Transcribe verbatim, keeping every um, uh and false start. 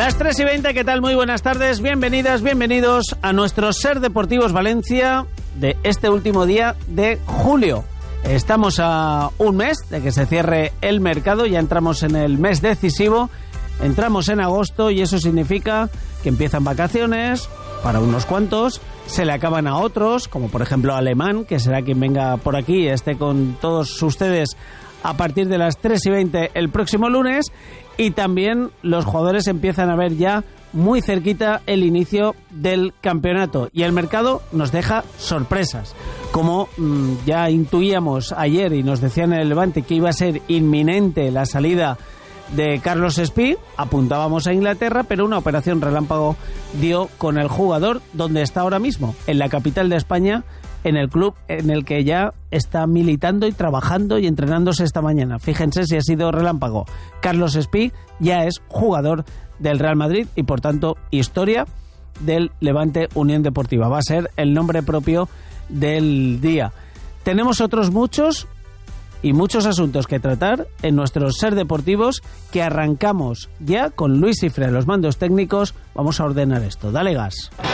Las tres y veinte, ¿qué tal? Muy buenas tardes, bienvenidas, bienvenidos a nuestro Ser Deportivos Valencia de este último día de julio. Estamos a un mes de que se cierre el mercado, ya entramos en el mes decisivo, entramos en agosto y eso significa que empiezan vacaciones para unos cuantos, se le acaban a otros, como por ejemplo Alemán, que será quien venga por aquí y esté con todos ustedes a partir de las tres y veinte el próximo lunes, y también los jugadores empiezan a ver ya muy cerquita el inicio del campeonato y el mercado nos deja sorpresas. Como mmm, ya intuíamos ayer y nos decían en el Levante que iba a ser inminente la salida de Carlos Espí, apuntábamos a Inglaterra, pero una operación relámpago dio con el jugador donde está ahora mismo, en la capital de España, en el club en el que ya está militando y trabajando y entrenándose esta mañana. Fíjense si ha sido relámpago. Carlos Espí ya es jugador del Real Madrid y por tanto historia del Levante Unión Deportiva. Va a ser el nombre propio del día. Tenemos otros muchos y muchos asuntos que tratar en nuestros Ser Deportivos, que arrancamos ya con Luis Cifre, los mandos técnicos. Vamos a ordenar esto. Dale gas.